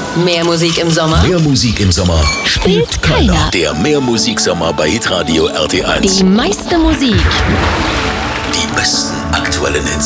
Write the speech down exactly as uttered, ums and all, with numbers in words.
Mehr Musik im Sommer? Mehr Musik im Sommer Spielt keiner. Der Mehrmusiksommer bei Hitradio R T eins. Die meiste Musik. Die besten aktuellen Hits.